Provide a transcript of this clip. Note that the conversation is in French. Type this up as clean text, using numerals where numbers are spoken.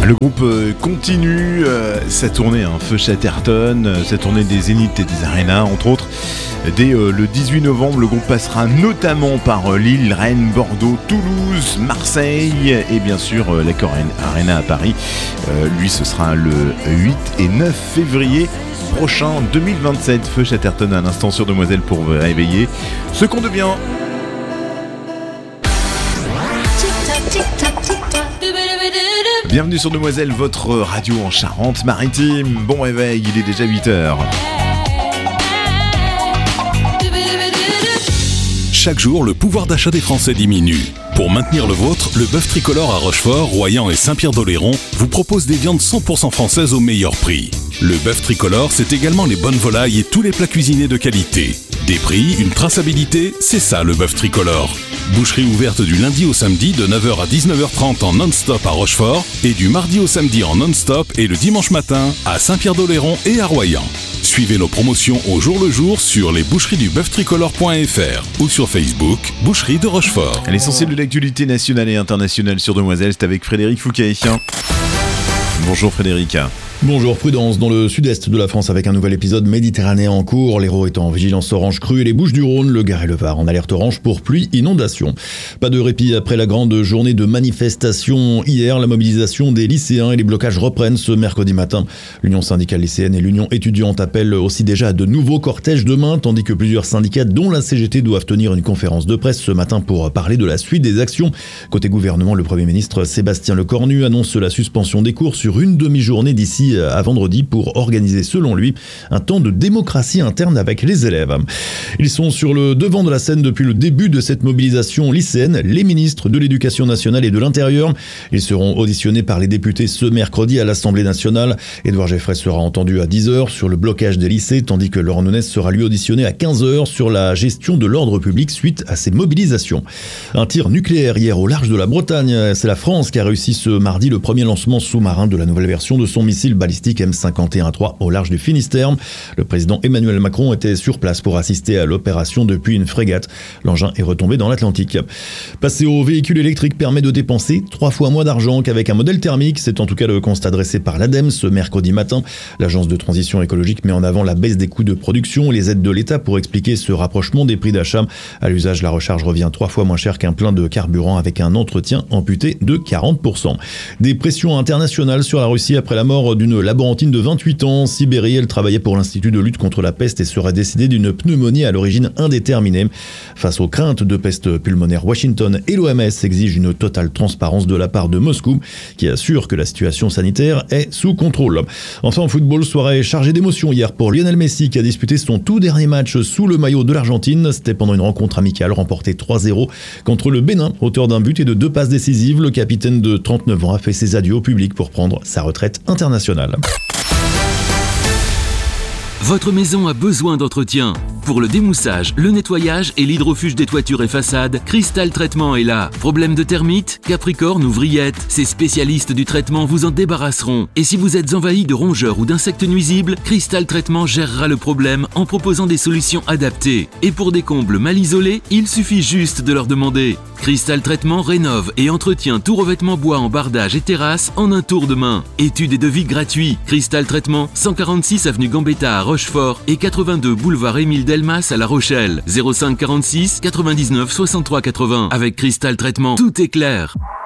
Le groupe continue sa tournée, Feu Chatterton, sa tournée des Zéniths et des Arenas, entre autres. Dès le 18 novembre, le groupe passera notamment par Lille, Rennes, Bordeaux, Toulouse, Marseille et bien sûr l'Accor Arena à Paris. Lui, ce sera le 8 et 9 février prochain 2027. Feu Chatterton à l'instant sur Demoiselle pour vous réveiller ce qu'on devient. Bienvenue sur Demoiselle, votre radio en Charente-Maritime. Bon réveil, il est déjà 8h. Chaque jour, le pouvoir d'achat des Français diminue. Pour maintenir le vôtre, le bœuf tricolore à Rochefort, Royan et Saint-Pierre-d'Oléron vous propose des viandes 100% françaises au meilleur prix. Le bœuf tricolore, c'est également les bonnes volailles et tous les plats cuisinés de qualité. Des prix, une traçabilité, c'est ça le bœuf tricolore. Boucherie ouverte du lundi au samedi de 9h à 19h30 en non-stop à Rochefort et du mardi au samedi en non-stop et le dimanche matin à Saint-Pierre-d'Oléron et à Royan. Suivez nos promotions au jour le jour sur lesboucheries-du-bœuf-tricolore.fr ou sur Facebook, Boucherie de Rochefort. L'essentiel de l'actualité nationale et internationale sur Demoiselle, c'est avec Frédéric Fouquet. Bonjour Frédéric. Bonjour, prudence dans le sud-est de la France avec un nouvel épisode méditerranéen en cours. L'Hérault est en vigilance orange crue et les Bouches-du-Rhône, le Gard et le Var en alerte orange pour pluie, inondation. Pas de répit après la grande journée de manifestation hier. La mobilisation des lycéens et les blocages reprennent ce mercredi matin. L'Union syndicale lycéenne et l'Union étudiante appellent aussi déjà à de nouveaux cortèges demain, tandis que plusieurs syndicats, dont la CGT, doivent tenir une conférence de presse ce matin pour parler de la suite des actions. Côté gouvernement, le Premier ministre Sébastien Lecornu annonce la suspension des cours sur une demi-journée d'ici à vendredi pour organiser, selon lui, un temps de démocratie interne avec les élèves. Ils sont sur le devant de la scène depuis le début de cette mobilisation lycéenne, les ministres de l'Éducation nationale et de l'Intérieur. Ils seront auditionnés par les députés ce mercredi à l'Assemblée nationale. Édouard Geffray sera entendu à 10h sur le blocage des lycées, tandis que Laurent Nunez sera lui auditionné à 15h sur la gestion de l'ordre public suite à ces mobilisations. Un tir nucléaire hier au large de la Bretagne. C'est la France qui a réussi ce mardi le premier lancement sous-marin de la nouvelle version de son missile balistique M51-3 au large du Finistère. Le président Emmanuel Macron était sur place pour assister à l'opération depuis une frégate. L'engin est retombé dans l'Atlantique. Passer au véhicule électrique permet de dépenser 3 fois moins d'argent qu'avec un modèle thermique. C'est en tout cas le constat dressé par l'ADEME ce mercredi matin. L'agence de transition écologique met en avant la baisse des coûts de production et les aides de l'État pour expliquer ce rapprochement des prix d'achat. À l'usage, la recharge revient 3 fois moins cher qu'un plein de carburant avec un entretien amputé de 40%. Des pressions internationales sur la Russie après la mort d'une laborantine de 28 ans. En Sibérie, elle travaillait pour l'Institut de lutte contre la peste et serait décédée d'une pneumonie à l'origine indéterminée. Face aux craintes de peste pulmonaire, Washington et l'OMS exigent une totale transparence de la part de Moscou, qui assure que la situation sanitaire est sous contrôle. Enfin, en football, soirée chargée d'émotions hier pour Lionel Messi, qui a disputé son tout dernier match sous le maillot de l'Argentine. C'était pendant une rencontre amicale remportée 3-0 contre le Bénin, auteur d'un but et de 2 passes décisives. Le capitaine de 39 ans a fait ses adieux au public pour prendre sa retraite internationale. Votre maison a besoin d'entretien. Pour le démoussage, le nettoyage et l'hydrofuge des toitures et façades, Cristal Traitement est là. Problème de termites, capricorne ou vrillettes, ces spécialistes du traitement vous en débarrasseront. Et si vous êtes envahi de rongeurs ou d'insectes nuisibles, Cristal Traitement gérera le problème en proposant des solutions adaptées. Et pour des combles mal isolés, il suffit juste de leur demander. Cristal Traitement rénove et entretient tout revêtement bois en bardage et terrasse en un tour de main. Études et devis gratuits. Cristal Traitement, 146 avenue Gambetta à Rochefort et 82 boulevard Émile Delmas à La Rochelle. 05 46 99 63 80. Avec Cristal Traitement, tout est clair.